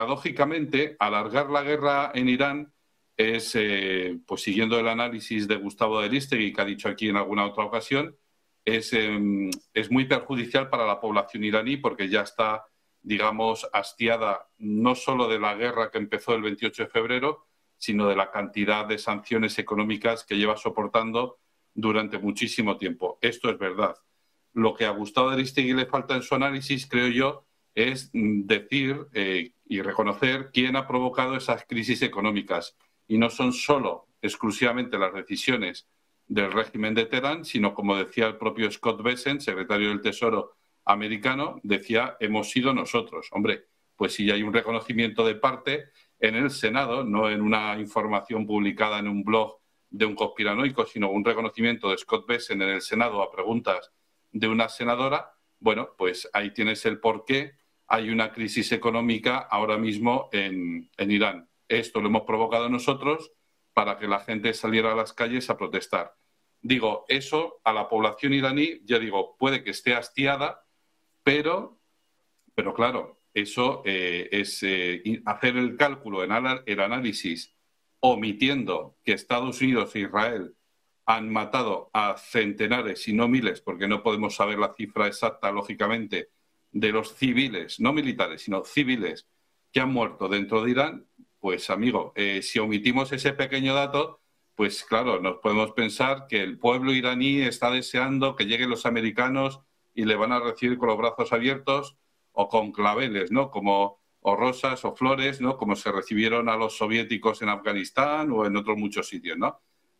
paradójicamente, alargar la guerra en Irán es, pues siguiendo el análisis de Gustavo de Aristegui, que ha dicho aquí en alguna otra ocasión, es muy perjudicial para la población iraní porque ya está, digamos, hastiada no solo de la guerra que empezó el 28 de febrero, sino de la cantidad de sanciones económicas que lleva soportando durante muchísimo tiempo. Esto es verdad. Lo que a Gustavo de Aristegui le falta en su análisis, creo yo, es decir y reconocer quién ha provocado esas crisis económicas. Y no son solo, exclusivamente, las decisiones del régimen de Teherán, sino, como decía el propio Scott Bessent, secretario del Tesoro americano, decía, hemos sido nosotros. Hombre, pues si hay un reconocimiento de parte en el Senado, no en una información publicada en un blog de un conspiranoico, sino un reconocimiento de Scott Bessent en el Senado a preguntas de una senadora, bueno, pues ahí tienes el porqué. Hay una crisis económica ahora mismo en Irán. Esto lo hemos provocado nosotros para que la gente saliera a las calles a protestar. Digo, eso a la población iraní, ya digo, puede que esté hastiada, pero claro, eso es hacer el cálculo, el análisis, omitiendo que Estados Unidos e Israel han matado a centenares, si no miles, porque no podemos saber la cifra exacta, lógicamente, de los civiles, no militares, sino civiles, que han muerto dentro de Irán. Pues, amigo, si omitimos ese pequeño dato, pues claro, nos podemos pensar que el pueblo iraní está deseando que lleguen los americanos y le van a recibir con los brazos abiertos o con claveles, ¿no? O rosas o flores, ¿no? Como se recibieron a los soviéticos en Afganistán o en otros muchos sitios, ¿no?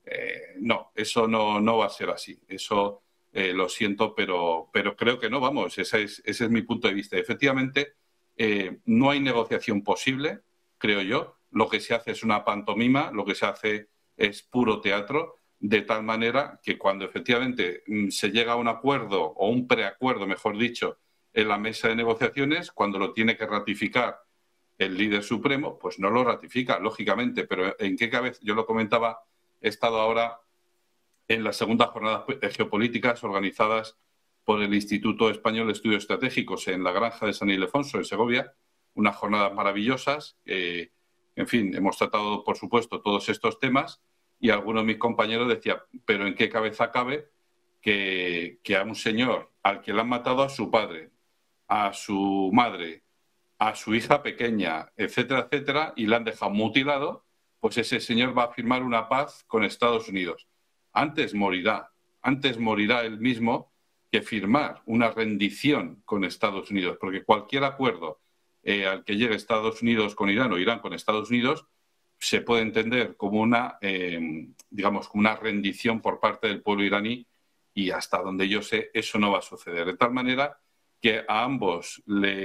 No, eso no va a ser así. Eso lo siento, pero creo que no, vamos, ese es mi punto de vista. Efectivamente, no hay negociación posible, creo yo. Lo que se hace es una pantomima, lo que se hace es puro teatro, de tal manera que cuando efectivamente se llega a un acuerdo o un preacuerdo, mejor dicho, en la mesa de negociaciones, cuando lo tiene que ratificar el líder supremo, pues no lo ratifica, lógicamente. Pero ¿en qué cabeza? Yo lo comentaba, he estado ahora en las segundas jornadas geopolíticas organizadas por el Instituto Español de Estudios Estratégicos en la Granja de San Ildefonso, en Segovia, unas jornadas maravillosas. En fin, hemos tratado, por supuesto, todos estos temas y algunos de mis compañeros decían, pero ¿en qué cabeza cabe que a un señor al que le han matado a su padre, a su madre, a su hija pequeña, etcétera, etcétera, y le han dejado mutilado, pues ese señor va a firmar una paz con Estados Unidos? Antes morirá él mismo que firmar una rendición con Estados Unidos, porque cualquier acuerdo al que llegue Estados Unidos con Irán o Irán con Estados Unidos se puede entender como digamos, como una rendición por parte del pueblo iraní, y hasta donde yo sé eso no va a suceder. De tal manera que a ambos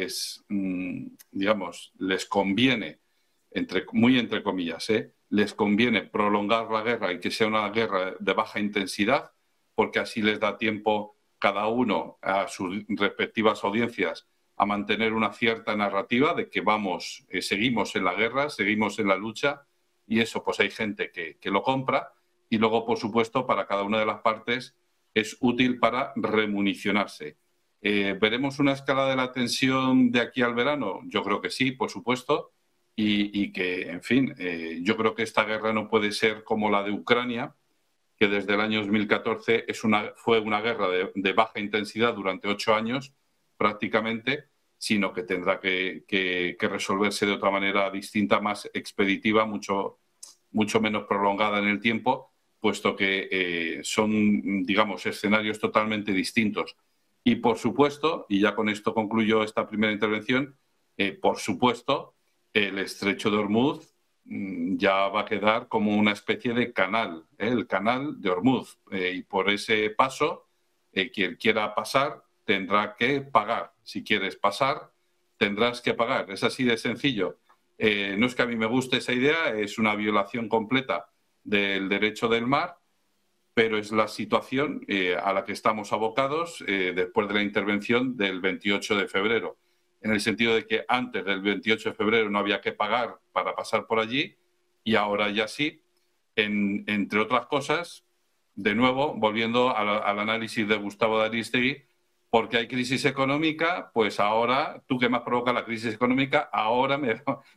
digamos, les conviene, muy entre comillas, les conviene prolongar la guerra y que sea una guerra de baja intensidad, porque así les da tiempo cada uno a sus respectivas audiencias a mantener una cierta narrativa de que seguimos en la guerra, seguimos en la lucha, y eso pues hay gente que lo compra, y luego, por supuesto, para cada una de las partes es útil para remunicionarse. ¿Veremos una escalada de la tensión de aquí al verano? Yo creo que sí, por supuesto, y que, en fin, yo creo que esta guerra no puede ser como la de Ucrania, que desde el año 2014 fue una guerra de baja intensidad durante 8 años prácticamente, sino que tendrá que resolverse de otra manera distinta, más expeditiva, mucho menos prolongada en el tiempo, puesto que son, digamos, escenarios totalmente distintos. Y por supuesto, y ya con esto concluyo esta primera intervención, por supuesto, el estrecho de Hormuz ya va a quedar como una especie de canal, el canal de Hormuz. Y por ese paso, quien quiera pasar tendrá que pagar. Si quieres pasar, tendrás que pagar. Es así de sencillo. No es que a mí me guste esa idea, es una violación completa del derecho del mar, pero es la situación a la que estamos abocados después de la intervención del 28 de febrero. En el sentido de que antes del 28 de febrero no había que pagar para pasar por allí, y ahora ya sí, entre otras cosas, de nuevo, volviendo al análisis de Gustavo de Aristegui, porque hay crisis económica, pues ahora, tú que me has provocado la crisis económica, ahora